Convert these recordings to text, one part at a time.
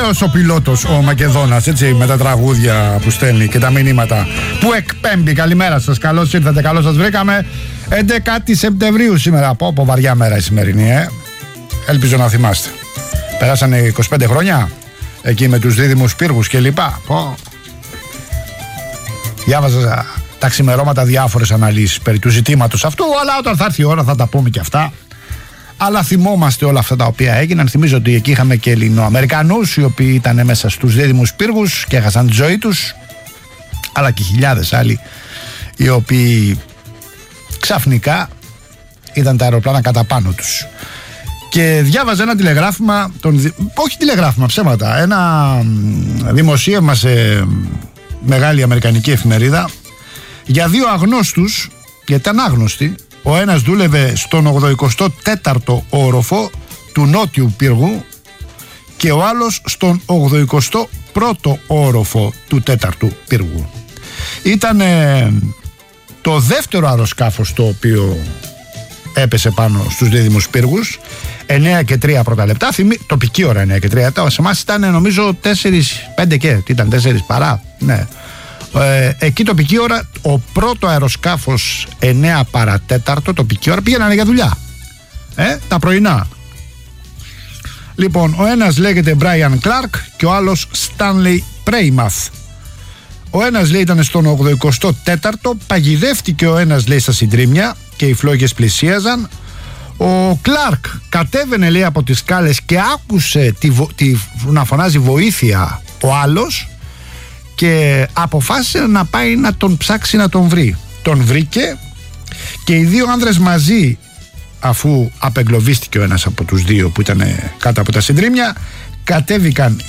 ωραίος ο πιλότος ο Μακεδόνας, έτσι, με τα τραγούδια που στέλνει και τα μηνύματα που εκπέμπει. Καλημέρα σας, καλώς ήρθατε, καλώς σας βρήκαμε. 11η Σεπτεμβρίου σήμερα. Από βαριά μέρα η σημερινή, Ελπίζω να θυμάστε. Περάσανε 25 χρόνια εκεί με τους δίδυμους πύργους και λοιπά. Διάβαζα τα ξημερώματα διάφορες αναλύσεις περί του ζητήματος αυτού, αλλά όταν θα έρθει η ώρα θα τα πούμε και αυτά. Αλλά θυμόμαστε όλα αυτά τα οποία έγιναν. Θυμίζω ότι εκεί είχαμε και Ελληνοαμερικανούς οι οποίοι ήταν μέσα στους δίδυμους πύργους και έχασαν τη ζωή τους, αλλά και χιλιάδες άλλοι οι οποίοι ξαφνικά είδαν τα αεροπλάνα κατά πάνω τους. Και διάβαζα ένα τηλεγράφημα, όχι τηλεγράφημα, ψέματα, ένα δημοσίευμα σε μεγάλη αμερικανική εφημερίδα για δύο αγνώστους, γιατί ήταν άγνωστοι. Ο ένας δούλευε στον 84ο όροφο του νότιου πύργου και ο άλλος στον 81ο όροφο του 4ου πύργου. Ήταν το δεύτερο αεροσκάφος το οποίο έπεσε πάνω στους δίδυμους πύργους. 9 και 3 πρώτα λεπτά, τοπική ώρα 9 και 3. Σε εμάς ήταν νομίζω 4-5 και, τι ήταν, 4 παρά, ναι. Εκεί τοπική ώρα, ο πρώτο αεροσκάφος 9 παρατέταρτο τοπική ώρα πήγαιναν για δουλειά, τα πρωινά. Λοιπόν, ο ένας λέγεται Brian Clark και ο άλλος Stanley Preymath. Ο ένας λέει ήταν στον 84ο, παγιδεύτηκε ο ένας λέει στα συντρίμμια και οι φλόγες πλησίαζαν. Ο Κλάρκ κατέβαινε λέει από τις σκάλες και άκουσε να φωνάζει βοήθεια ο άλλος και αποφάσισε να πάει να τον ψάξει να τον βρει. Τον βρήκε και οι δύο άνδρες μαζί, αφού απεγκλωβίστηκε ο ένας από τους δύο που ήταν κάτω από τα συντρίμμια, κατέβηκαν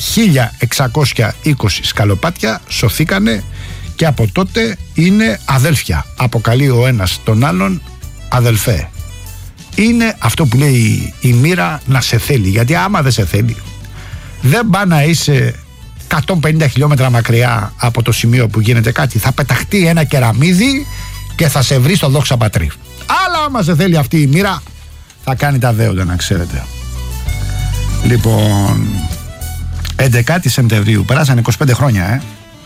1620 σκαλοπάτια, σωθήκανε και από τότε είναι αδέλφια. Αποκαλεί ο ένας τον άλλον αδελφέ. Είναι αυτό που λέει η μοίρα να σε θέλει, γιατί άμα δεν σε θέλει δεν πάει να είσαι 150 χιλιόμετρα μακριά από το σημείο που γίνεται κάτι. Θα πεταχτεί ένα κεραμίδι και θα σε βρει στο δόξα πατρί. Αλλά άμα σε θέλει αυτή η μοίρα θα κάνει τα δέοντα, να ξέρετε. Λοιπόν, 11η Σεπτεμβρίου, περάσαν 25 χρόνια,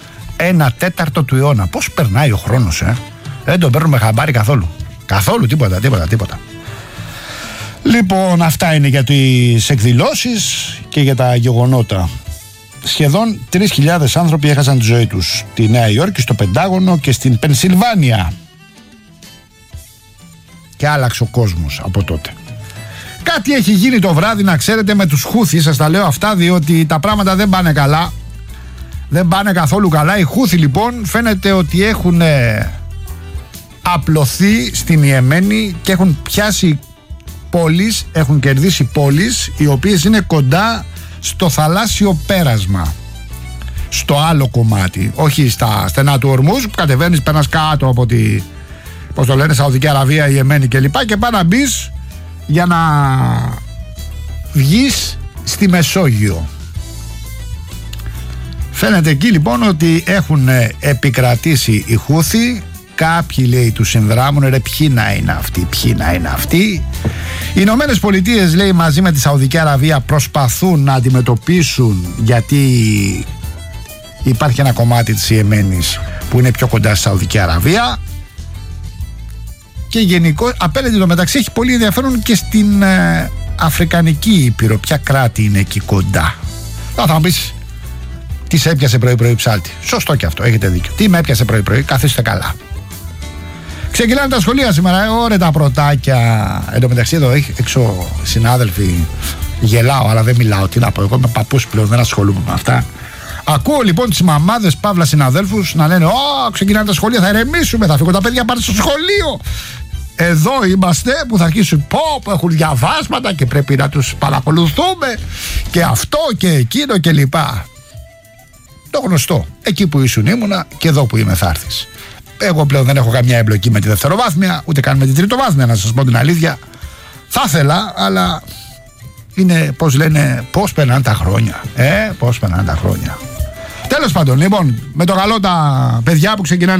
1/4 του αιώνα. Πώς περνάει ο χρόνος, δεν τον παίρνουμε χαμπάρι καθόλου. Καθόλου, τίποτα. Λοιπόν, αυτά είναι για τις εκδηλώσεις και για τα γεγονότα. Σχεδόν 3.000 άνθρωποι έχασαν τη ζωή τους στη Νέα Υόρκη, στο Πεντάγωνο και στην Πενσιλβάνια. Και άλλαξε ο κόσμος από τότε. Κάτι έχει γίνει το βράδυ, να ξέρετε, με τους Χούθι. Σας τα λέω αυτά διότι τα πράγματα δεν πάνε καλά. Δεν πάνε καθόλου καλά. Οι Χούθι λοιπόν φαίνεται ότι έχουν απλωθεί στην Ιεμένη και έχουν πιάσει πόλεις, έχουν κερδίσει πόλεις οι οποίες είναι κοντά στο θαλάσσιο πέρασμα, στο άλλο κομμάτι, όχι στα στενά του Ορμούζ που κατεβαίνεις, περνάς κάτω από τη, πώς το λένε, Σαουδική Αραβία, Ιεμένη κλπ, και πάει να μπεις για να βγεις στη Μεσόγειο. Φαίνεται εκεί λοιπόν ότι έχουν επικρατήσει οι Χούθι. Κάποιοι λέει τους συνδράμουν, ρε ποιοι να είναι αυτοί. Οι Ηνωμένες Πολιτείες λέει μαζί με τη Σαουδική Αραβία προσπαθούν να αντιμετωπίσουν, γιατί υπάρχει ένα κομμάτι της Ιεμένης που είναι πιο κοντά στη Σαουδική Αραβία και γενικώς απέναντι το μεταξύ έχει πολύ ενδιαφέρον και στην Αφρικανική Ήπειρο. Ποια κράτη είναι εκεί κοντά. Θα μου πεις, τι σε έπιασε πρωί-πρωί ψάλτη. Σωστό και αυτό, έχετε δίκιο. Τι με έπιασε πρωί-πρωί, καθίστε καλά. Ξεκινάνε τα σχολεία σήμερα, ωραία τα πρωτάκια. Εν τω μεταξύ εδώ έξω συνάδελφοι, γελάω αλλά δεν μιλάω, τι να πω, εγώ είμαι παππούς πλέον, δεν ασχολούμαι με αυτά. Ακούω λοιπόν τις μαμάδες παύλα συναδέλφους να λένε ξεκινάνε τα σχολεία, θα ηρεμήσουμε, θα φύγουν τα παιδιά πάνε στο σχολείο. Εδώ είμαστε που θα αρχίσουν που έχουν διαβάσματα και πρέπει να τους παρακολουθούμε και αυτό και εκείνο και λοιπά. Το γνωστό, εκεί που ήσουν ήμουνα και εδώ που είμαι θα έρθεις. Εγώ πλέον δεν έχω καμιά εμπλοκή με τη δευτεροβάθμια, ούτε καν με την τριτοβάθμια, να σας πω την αλήθεια. Θα ήθελα, αλλά είναι, πώς λένε, πώς περνάνε τα χρόνια. Πώς περνάνε τα χρόνια. Τέλος πάντων, λοιπόν, με το καλό τα παιδιά που ξεκινάνε